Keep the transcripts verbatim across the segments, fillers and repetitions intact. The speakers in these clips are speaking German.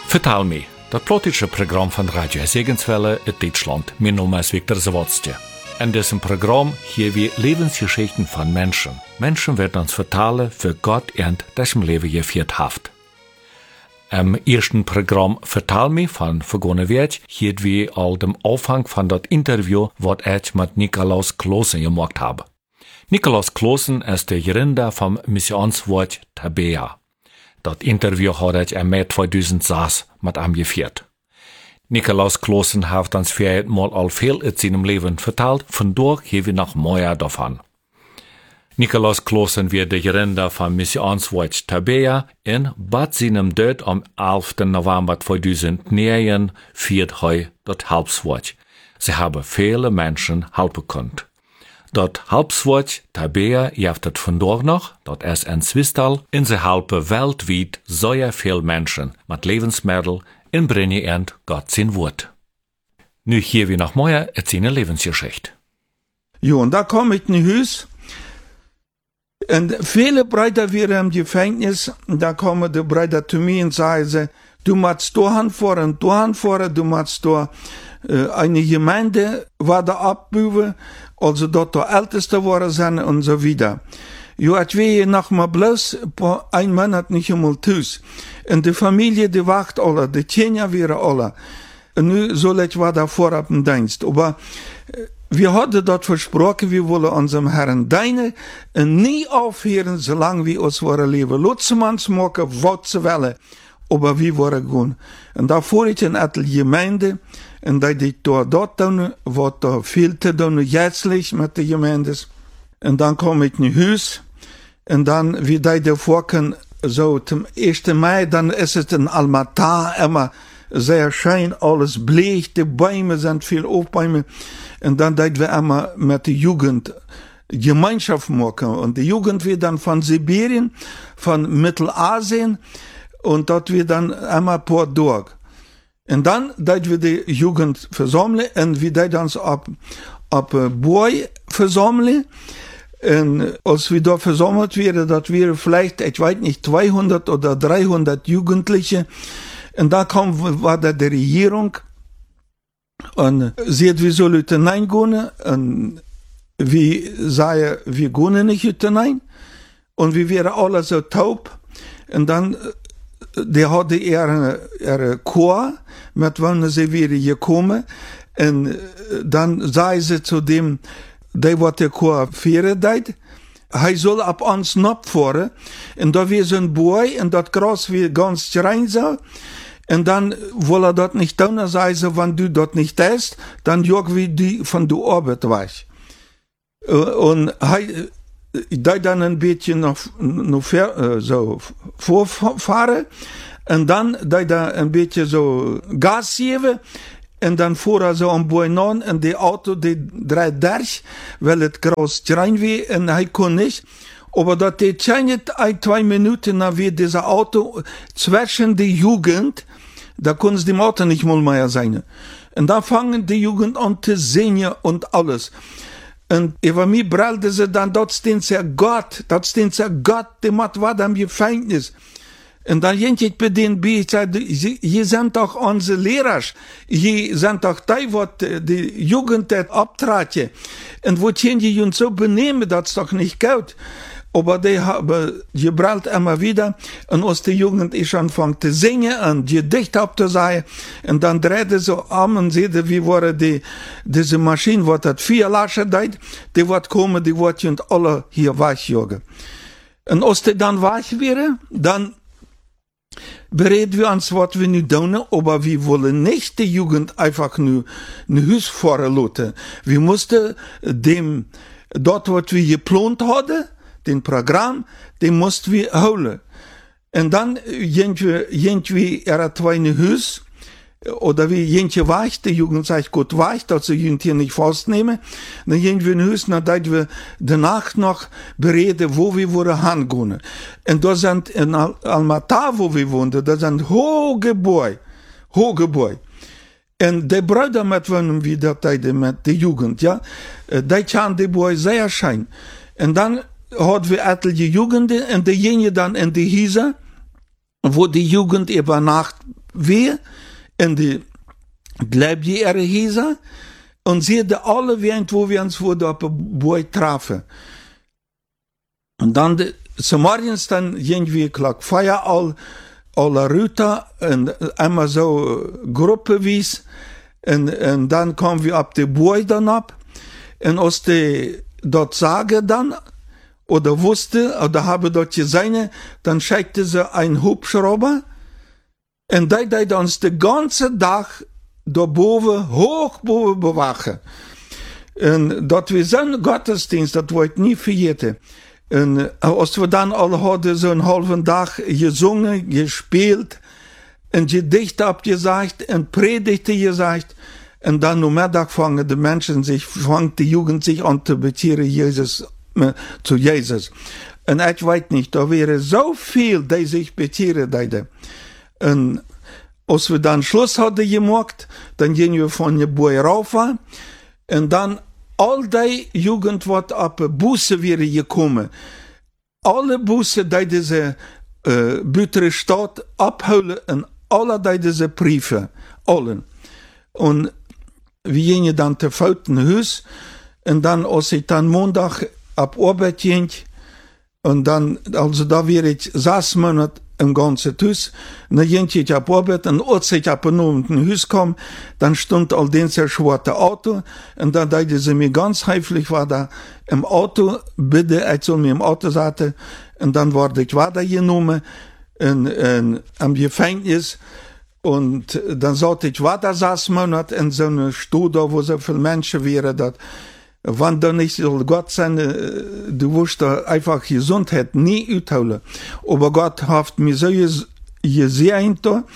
Vertel me, dat politische Programm von Radio Segenswelle in Deutschland. Mein Name ist Viktor Zawadzki. In diesem Programm hier wir Lebensgeschichten von Menschen. Menschen werden uns vertellen, für Gott und das im Leben geführt hat. Im ersten Programm Vertel me von vergangenen Woche hier wir all dem Anfang von das Interview, was ich mit Nikolaus Klosen gemacht habe. Nikolaus Klosen ist der Gründer vom Missionswort Tabea. Das Interview hat ich im Mai zweitausendsechs mit ihm geführt. Nikolaus Klosen hat uns viermal mal all viel in seinem Leben vertelt, von dort hier wir noch mehr davon. Nikolaus Klosen wird der Gründer vom Missionswort Tabea in Bad seinem Tod am elften November zweitausendneun viert heu das Halbswort. Sie haben viele Menschen helfen können. Das Halbswort Tabea gibt es von dort noch, das ist ein Zwistal, in sie helfen weltweit sehr viele Menschen mit Lebensmitteln in bringen und Gott sein Wort. Nu hier wir noch mehr in seine Lebensgeschichte. Jo, und da komme ich in Hus. Und viele Brüder wären im Gefängnis, da kommen die Brüder zu mir und sagen, du musst da hinfahren, da hinfahren, du musst da äh, eine Gemeinde weiter abbauen, also dort der Älteste waren sein und so weiter. Jo, ich will noch mal bloß ein Monat nicht einmal tüß. Und die Familie, die wacht alle, die Kinder wären alle. Und nu soll ich weiter vorab im Dienst. Aber wir hatten dort versprochen, wir wollen unserem Herrn dienen und nie aufhören, solange wir uns wollen leben. Lutzemans machen, was sie wollen. Aber wir wollen gehen. Und da fuhr ich in eine Gemeinde, und da ich dort tun, was da viel zu tun, jährlich mit den Gemeindes. Und dann komme ich in Hus, und dann, wie da der Vorken, so zum ersten Mai, dann ist es in Almatar immer sehr schön, alles bleich, die Bäume sind viel Aufbäume. Und dann da wir immer mit der Jugend Gemeinschaft machen. Und die Jugend wird dann von Sibirien, von Mittelasien, und dort wird dann immer paar durch. Und dann, da wir die Jugend versammeln, und wir da uns ab, ab Boy versammeln, und als wir da versammelt werden, das wäre vielleicht, ich weiß nicht, zweihundert oder dreihundert Jugendliche, und da kam, war da die Regierung, und sie hat, wir sollen hineingehen, und wir sagen, wir gehen nicht hinein, und wir wären alle so taub, und dann, der hatte ihre, ihre Chor, mit wann sie wieder gekommen, und dann sei sie zu dem, der wat der Chor führen deit, er soll ab uns napfahren, und da wir so ein Boy, und das Gras wir ganz rein so, und dann, will er dort nicht tun, sei sie, wenn du dort nicht tust, dann jog wir die von der Arbeit weg. Und er, da dann ein bisschen noch, noch so vorfahren, und dann da da ein bisschen so Gas geben, und dann fuhr er so am Boinon, und die Auto, die dreht durch, weil es groß rein war, und er kann nicht. Aber das geht nicht ein, zwei Minuten, nach wie dieser Auto zwischen die Jugend, da können sie dem Auto nicht mal mehr sein. Und da fangen die Jugend an zu singen und alles. Und über mich brüllte sie dann, dort steht ja Gott, dort steht ja Gott, der macht was am Gefängnis. Und dann ging ich bei denen bei, ich sagte, hier sind doch unsere Lehrer, hier sind doch die, was die Jugend abtrat. Und wo können die uns so benehmen, das ist doch nicht gut. Aber die haben gebrüllt immer wieder, und als die Jugend ist anfangen zu singen und Gedicht abzusagen, und dann drehte so am und sieht, wie war die, diese Maschine, was hat vier Laschen deit, die wird kommen, die wird und alle hier wegjagen. Und als die dann weg wäre, dann bereden wir uns, was wir nu tun, aber wir wollen nicht die Jugend einfach nur ein Haus fahren lassen. Wir mussten dem, dort, was wir geplant hatten, den Programm, den mussten wir holen. Und dann gehen wir, gehen wir er zwei in Haus, oder wie gehen wir weich, die Jugend sagt gut weich, dass sie Jugend hier nicht festnehmen. Dann gehen wir in Haus, dann dass wir danach noch bereden, wo wir wollen hingehen. Und da sind in Almatar, wo wir wohnen, da sind hohe Gebäude, hohe Gebäude. Und die Brüder, mit denen wir da mit der Jugend, ja, die kann die Gebäude sehr schön. Und dann hat wir etliche Jugenden, und diejenigen dann in die Häuser, wo die Jugend über Nacht wir in die bleib die ihre Häuser und sie de alle während, wo wir uns vor der Boy trafen. Und dann, de, so morgens dann irgendwie klar Feier all, alle Rüter und einmal so gruppeweise und, und dann kommen wir ab der Boy dann ab und aus die dort sage dann oder wusste oder habe dort gesehen, dann schickte sie ein Hubschrauber und die die uns den ganzen Tag da boven, hoch boven bewachen. Und dat wir so einen Gottesdienst, das wollte ich nie vergeten. Und als wir dann alle hadden so einen halben Tag gesungen, gespielt, ein Gedicht abgesagt, ein Predigte gesagt, und dann am Mittag fangen die Menschen sich, fangen die Jugend sich an zu bekehren, Jesus, äh, zu Jesus. Und ich weiß nicht, da wäre so viel, die sich bekehren, die. Und als wir dann Schluss hatten gemacht, dann gehen wir von der Boy rauf, und dann all die Jugend wat ab Busse wäre gekommen. Alle Busse, die diese äh, bittere Stadt abholen, und alle die diese Briefe, allen. Und wir gingen dann zu fouten Haus, und dann, als ich dann Montag ab Arbeit ging, und dann, also da wäre ich sechs Monate im ganzen Haus, und dann ging ich ab Arbeit, und als ich ab und in Haus kam, dann stand all den sehr schwarze Auto, und dann dachte sie mir ganz heiflich, war da im Auto, bitte, ich soll mir im Auto sitzen, und dann wurde ich weitergenommen, in, in, am Gefängnis, und dann sollte ich weiter sechs Monate in so einer Studio, wo so viele Menschen wären, dass, wann da nicht soll Gott sein, du wirst da einfach Gesundheit nie utholen. Aber Gott hat mir so gesehen,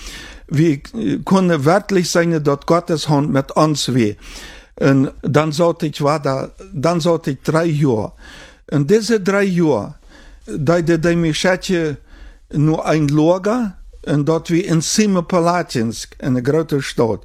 wie konnte wirklich sein, dass Gottes Hand mit uns wäre. Und dann sollte ich weiter, dann sollte ich drei Jahre. Und diese drei Jahre, da die mich schätze, nur ein Lager, und dort wie in Semipalatinsk, in einer großen Stadt.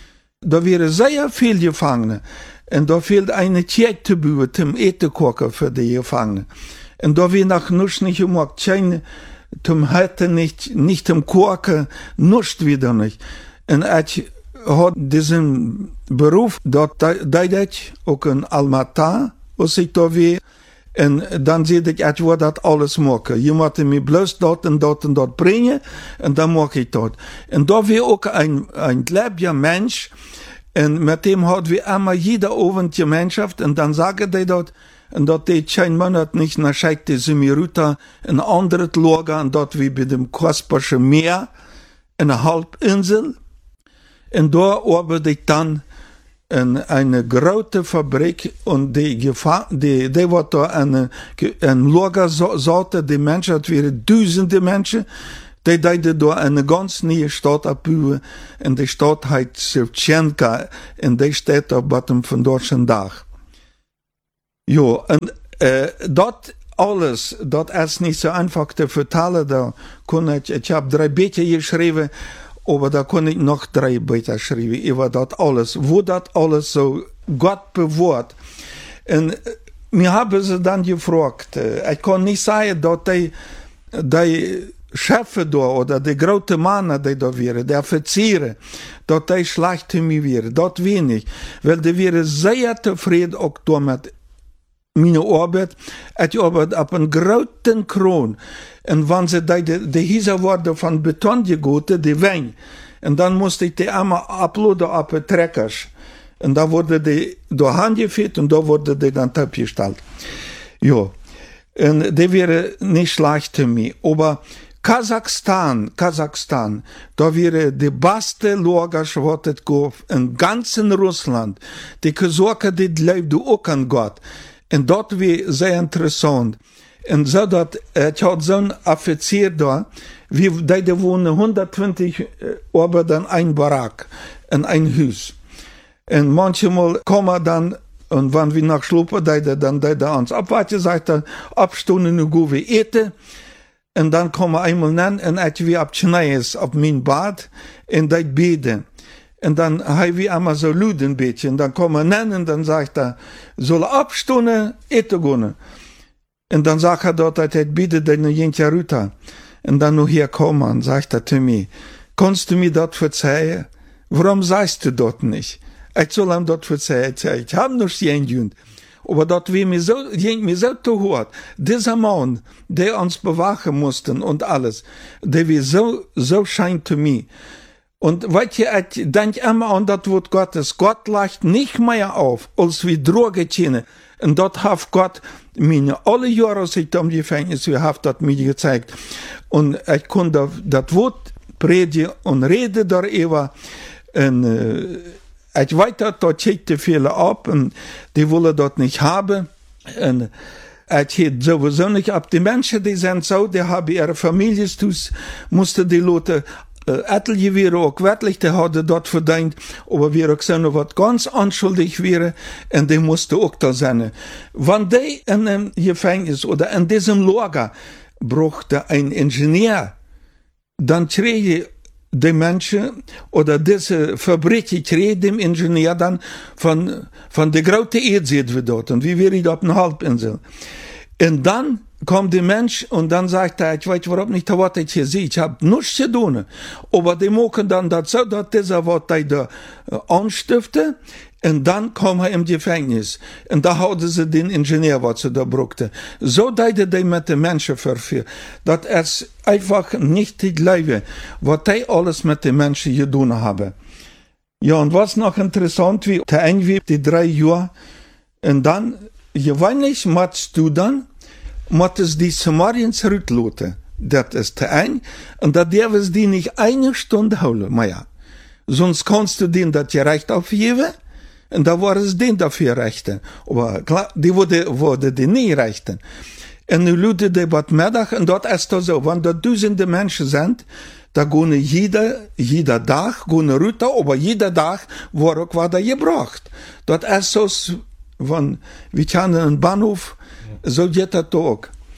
Da wären sehr viele Gefangene. Und da fehlt eine Kirche zum Etenkochen für die Gefangenen. Und da wir nach nichts nicht gemacht, keine, zum Heute nicht, nicht zum Kochen, nichts wieder nicht. Und ich hat diesen Beruf, dort, da ich auch in Almaty, was ich da wie, und dann sehe ich, ich will das alles machen. Je moet mich bloß dort und dort und dort bringen, und dann mache ich das. Und da wir auch ein, ein lebendiger Mensch, und mit dem hat wir immer jeder Abend Gemeinschaft, und dann sagen die dort, und dort die kein Monat nicht, dann schickt die sie mir runter, ein anderes Lager, und dort wie bei dem Kasperschen Meer, eine Halbinsel, und da arbeite ich dann in eine große Fabrik, und die Gefahr, die, die war da eine, ein Lager sollte, die Menschen, das wären tausende Menschen, die deiden da eine ganz neue Stadt abbauen, und die Stadt heißt Shevchenka, und die steht auf Bottom von deutschen Dach. Jo, und, äh, dort alles, dort ist nicht so einfach zu vertellen, da kann ich, ich habe drei Bücher geschrieben, aber da kann ich noch drei Bücher schreiben, über das alles, wo das alles so Gott bewahrt. Und mir haben sie dann gefragt, ich kann nicht sagen, dass die, die Chefe da, oder die großen Männer, die da wären, die Offiziere, dass die schlecht zu mir wären, das wenig, weil die wären sehr zufrieden auch damit, meine Arbeit, ich arbeite auf einem großen Kron. Und wenn sie die, die, die Häuser wurden von Beton gegoten, die Wein, und dann musste ich die einmal abladen auf den Treckers. Und da wurde die da handgeführt, und da wurde die dann abgestellt. Ja. Und die wäre nicht schlecht für mich. Aber Kasachstan, Kasachstan, da wäre die beste Lager, was es gab, in ganzen Russland. Die Kasachen, die glaubten auch an Gott. Und dort war sehr interessant. Und so, dat, ich hatte so einen Offizier da, wie, die, die wohnen hundertzwanzig Arbeiter in ein Barack, in ein Haus. Und manchmal kommen dann, und wenn wir nach Schlupen, die, die, dann, die, die uns abwarten, sagt er, abstunden, und gehen wir eten. Und dann kommen einmal nennen, und ich wie ab Schnees, auf mein Bad, und die beten. Und dann haben wir einmal so Luden ein bisschen. Und dann kommen wir nennen, dann sagt er, soll abstunden, eten gehen. Und dann sagt er dort, dass er bitte den Jentja Rüta. Und dann noch hier kommen, sagt er zu mir, kannst du mir das verzeihen? Warum sagst du das nicht? Ich soll ihm das verzeihen. Ich habe noch nicht getan. Aber das wie mir so, mir so zu hart. Dieser Mann, der uns bewachen mussten und alles, der war so, so scheint zu mir. Und weißt du, ich denke immer an das Wort Gottes. Gott lacht nicht mehr auf, als wir Drogen kennen. Und das hat Gott mir alle Jahre, als ich im Gefängnis war, hat das mir gezeigt. Und ich konnte das Wort predigen und reden darüber. Und, äh, ich weiß, das checkte viele ab, und die wollen das nicht haben. Und ich hätte sowieso nicht ab. Die Menschen, die sind so, die haben ihre Familien, mussten die Leute, äh, etliche wären auch wirklich, die hadden das verdient, aber wir auch so noch was ganz unschuldig wäre, und die mussten auch da sein. Wenn die in einem Gefängnis oder in diesem Lager brauchte ein Ingenieur, dann kriege die Menschen oder diese Fabrik kriege dem Ingenieur dann von, von der großen Erde dort, und wie wäre ich auf einer Halbinsel. Und dann kommt der Mensch und dann sagt er, ich weiß überhaupt nicht, was ich hier sehe, ich habe nichts zu tun. Aber die machen dann das so, dass dieser, was ich da anstifte, und dann kommen er im Gefängnis. Und da hatten sie den Ingenieur, was sie da brauchten. So deuten die mit den Menschen verführen. Das ist einfach nicht die Leben, was die alles mit den Menschen getan haben. Ja, und was noch interessant, wie der irgendwie die drei Jahre, und dann, gewöhnlich machst du dann, machst die Samariens zurücklassen. Das ist der ein, und da dürfen die nicht eine Stunde holen, mehr. Sonst kannst du denen das Recht aufgeben, und da war es denen dafür rechten. Aber klar, die wurde, wurde die nie rechten. Und nu luden die wat middag, und dat is toch zo, want dat duizenden mensen zijn, da gehen jeder, jeder Tag, gehen runter, aber jeder Tag war auch was da gebracht. Dat ist so, von, wir kennen einen Bahnhof, so geht das auch.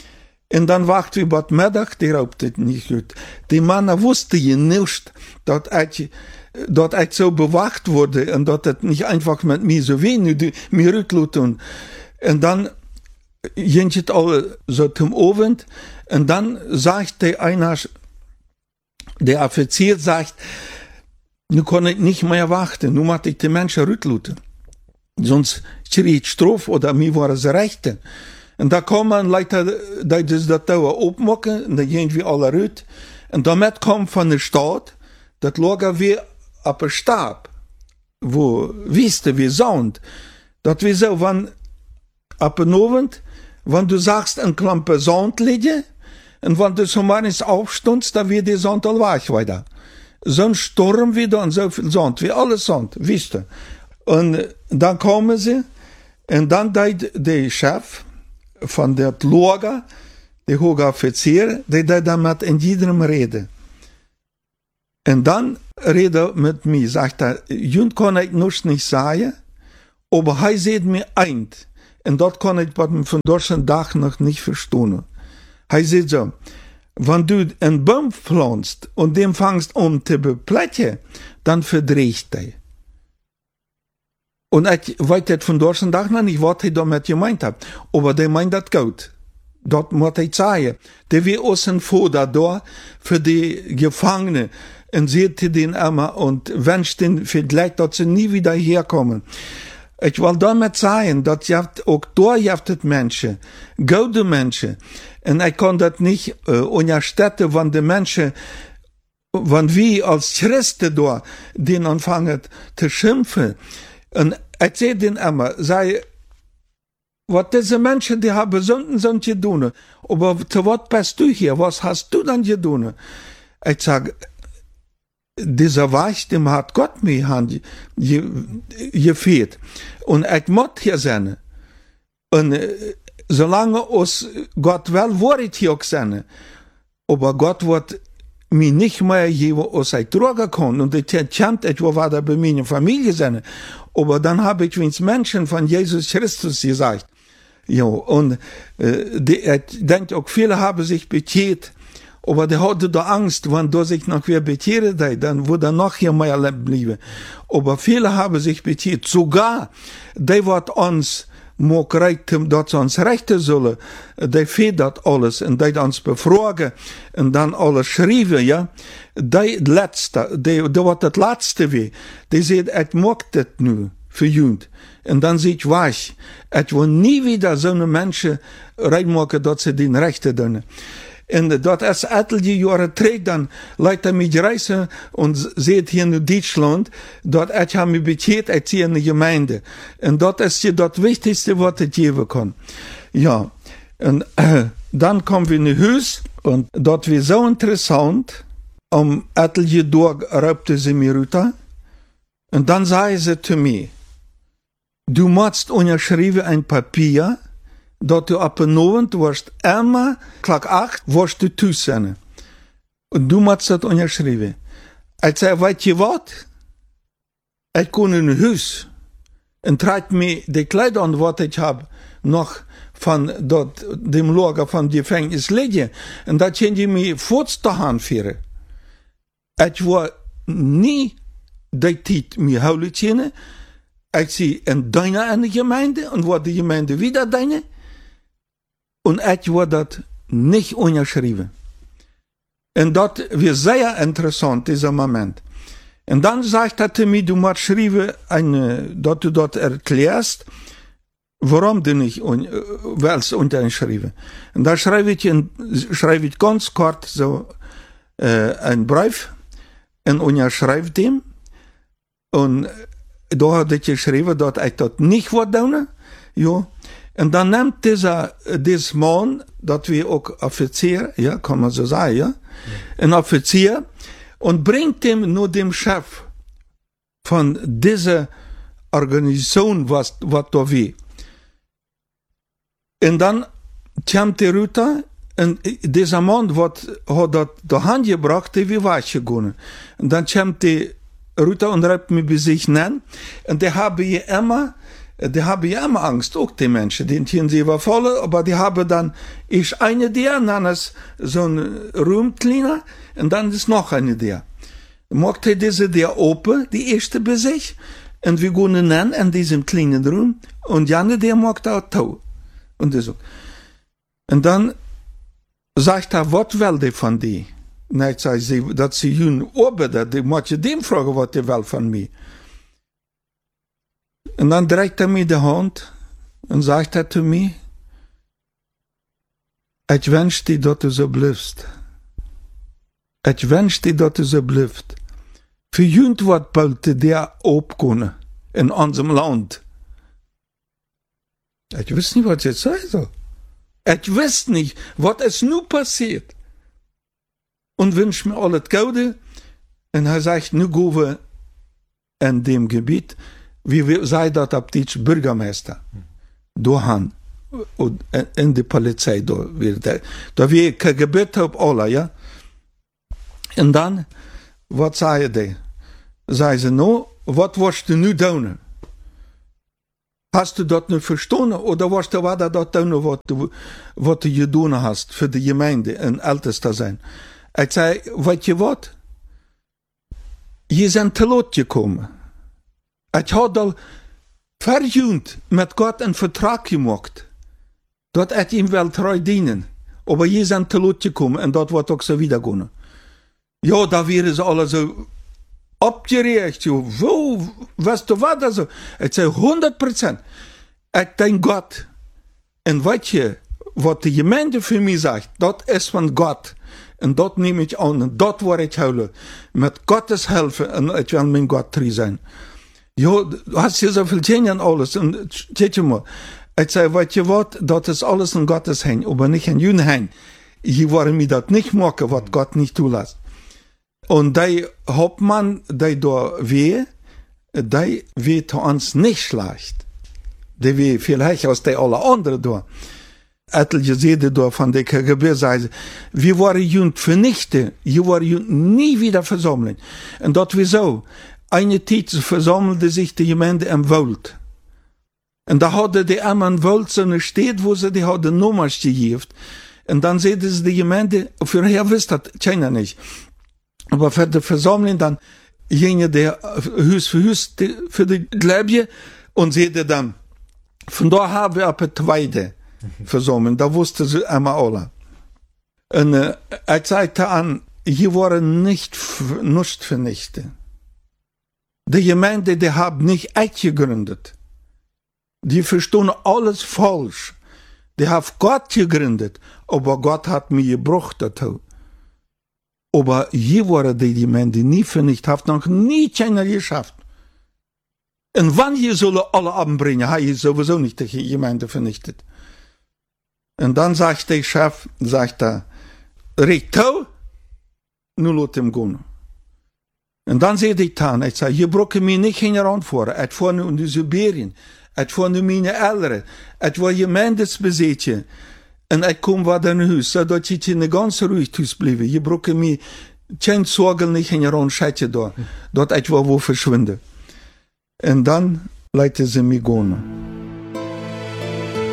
Und dann wacht wir wat middag, die raubt het nicht gut. Die Männer wussten je nicht, dat ich, dat ich so bewacht wurde, und dat het nicht einfach mit mir so wenig, mir rüttelt. Und dann ging het all so zum Abend, und dann sagt der einer, der Offizier sagt, nu kann ich nicht mehr warten, nu muss ich die Menschen rütteln. Sonst kriege ich Strafe, oder mir war es rechte. Und da kommen Leute, die das da aufmachen, und da gehen wir alle rüt. Und damit kommt von der Stadt, das Lager wie auf der Stab, wo Wüste, wie Sand. Das wie so, wenn, ab und Abend, wenn du sagst, ein Klampe Sand liegen, und wenn du so manches aufstundst, dann wird die Sand all weg weiter. So ein Sturm wieder und so viel Sand, wie alles Sand, wisst ihr. Und dann kommen sie, und dann deed der Chef von der Lager, der hohe Offizier, der deed damit in jedem reden. Und dann redet mit mir, sagt er, Jund kann ich noch nicht sagen, aber er sieht mir ein. Und das kann ich von deutschen Tag noch nicht verstehen. Er sagt so, wenn du einen Baum pflanzt und den fangst um zu beplätten, dann verdreht er. Und ich weiß das von deutschen Tag noch nicht, was ich damit gemeint habe. Aber der meint das gut. Das muss ich sagen. Der will außen vor da für die Gefangenen. Und sieht den immer und wünscht den vielleicht, dass sie nie wieder herkommen. Ich will damit sagen, dass ihr auch da habt Menschen, gute Menschen. Und ich kann das nicht äh, unterstützen, wenn die Menschen, wenn wir als Christen da, den anfangen zu schimpfen. Und ich sehe den immer, sei, was diese Menschen, die haben Sünden sind getan. Aber zu was bist du hier? Was hast du dann getan? Ich sage, dieser Weich, dem hat Gott mir hand gefehlt. Und ich muss hier sein. Und äh, solange uns Gott will, wird ich hier auch sein. Aber Gott wird mir nicht mehr geben, was ich tragen kann. Und ich kennt, ich war da bei meiner Familie sein. Aber dann habe ich wenigstens Menschen von Jesus Christus gesagt. Ja, und äh, die, ich denke auch, viele haben sich bekehrt. Aber der hatte da Angst, wenn da sich noch wer bekehrt, dann würde er noch hier mehr bleiben. Aber viele haben sich bekehrt. Sogar, die, was uns mag reiten, dat ze ons rechten zullen, die weet dat alles, en die ons bevragen, en dan alles schrijven, ja, die laatste, die, die wat het laatste weer, die zegt, ik mag dit nu, voor jullie. En dan zit je wacht, ik wil niet weer zo'n mensen reinmaken, dat ze die rechten doen. En dat is etliche jaren terug, dan leidt hij mij reizen en zegt hier in Duitsland, dat ik heb me bekeerd uit hier in de gemeente. En dat is je dat wichtigste wat het geven kan. Ja, en uh, dan komen we naar huis, en dat was zo interessant, om etliche dag raupte ze me uit. En dan zei ze te mij, du moest onderschrijven een papier, dat du op een avond worst immer klok acht worst du thuis zijn. En du moest dat onderschrijven. Ik zei, weet je wat? Ik kon in een huis en trekt me de kleding aan wat ik heb nog van dat dem lager van die gevangenis liggen. En dat ging je me voort te aanvieren. Ik wil niet die tijd me houden kunnen. Ik zie een deine in de gemeente en wat de gemeente wieder deine. En ik wil dat niet onderschrijven. En dat was zeer interessant, deze moment. En dan zegt hij te mij, du moet schrijven, en, uh, dat du dat erklärst, waarom du nicht un, uh, willst unterschreiben. En dan schrijf ik, in, schrijf ik ganz kort so, uh, een brief en onderschrijf dem. En daar had ik geschreven dat ik dat niet wil doen. Ja. En dan neemt deze, deze man, dat we ook officier, ja, kan man zo zeggen, ja, een officier, en brengt hem naar de chef van deze organisatie, wat, wat er was. En dan komt de Ruta, en deze man wat had dat de hand gebracht, die we weggegaan. En dan komt de Ruta en roept me bij zich nemen, en die hebben je immer, die haben ja immer Angst, auch die Menschen, die können sie überfallen, aber die haben dann, ist eine der, dann ist so ein Raum kleiner, und dann ist noch eine der. Macht er diese der open, die erste bei sich, und wir gehen dann in diesem kleinen Raum, und Janne, der macht auch Tau. Und so. Und dann sagt er, was will die von dir? Nein, sagt sie, dass sie jungen Arbeiter, die muss je dem fragen, was die will von mir. En dan dreigt er mir die Hand en sagt er zu mir, ich wünsch dir, dass du so bleibst. Ich wünsch dir, dass du so bleibst. Für jünd wat bald der opkonnen in unserem Land. Ich weiß nicht, was jetzt sagen soll. Ich weiß nicht, was es nun passiert. Und wünsch mir alles Gute. Und er sagt, nu gehen wir in dem Gebiet, wie sei dat op die Bürgermeister, doorgaan, in de politie, door weer, daar weer gebeurd op alle, ja. En dan, wat zei hij? Zei ze, nou, wat was je nu doen? Hast du dat nu verstaan, oder was du wat dat doen, wat, wat je gedaan hast, voor de gemeente, en ältest te zijn? Ik zei, weet je wat? Je bent te laat gekomen. Ik had al verjunt met God een vertrag gemaakt, dat ik hem wel trouw dienen. Maar je zijn te laat gekomen en dat wordt ook zo wieder gaan. Ja, daar werden ze alle zo opgericht. Wo, weißt du wat? Also, ik zei honderd procent. Ik denk God. En weet je, wat de gemeente voor mij zegt, dat is van God. En dat neem ik aan en dat word ik houden. Met Gottes helpen en ik wil mijn God trouw zijn. Ja, du hast hier so viel Genie und alles. Und steht mal, ich sage, weißt du was, das ist alles in Gottes Hand, aber nicht in jungen Hand. Ich wollte mir das nicht machen, was Gott nicht zulässt. Und der Hauptmann, der da weh, der wird uns nicht schlecht. Der weh vielleicht aus der alle anderen da. Etliche Seele da von der K G B sagen, wir waren jung vernichten, wir waren jung nie wieder versammeln. Und das wieso? Eine Zeit versammelte sich die Gemeinde im Wald. Und da hatte die immer im Wald so eine Stadt, wo sie die hadden Nummers gegeben. Und dann sehen sie die Gemeinde, vorher wisst das keiner nicht. Aber für die Versammlung dann gingen der Hus für Hus für die Gläubige und sehen dann, Von da haben wir eine zweite versammeln, da wusste sie einmal alle. Und äh, er zeigte an, hier waren nicht, nicht vernichtet. Die Gemeinde, die haben nicht echt gegründet. Die verstehen alles falsch. Die haben Gott gegründet, aber Gott hat mir gebraucht dazu. Aber hier waren die Gemeinde nie vernichtet, hat noch nie keiner geschafft. Und wann hier sollen alle anbringen, hat ich sowieso nicht die Gemeinde vernichtet. Und dann sagt der Chef, sagt er, Richter, nun lot ihm gehen. Und dann sagt ich dann, ich sage, hier brauchen wir nicht heranfahren, es war nur in Sibirien, es war nur meine Eltern, es war Gemeindesbesitzer. Und ich komme wieder in Haus, zodat ich in ganz ruhig Haus bleibe. Hier brauchen wir keine Sorgen nicht heran, schätze da, dort ich war wo verschwinden. Und dann leite sie mich gehen.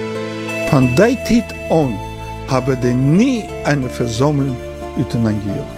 Von der Zeit an habe ich nie eine Versammlung untereinander gejocht.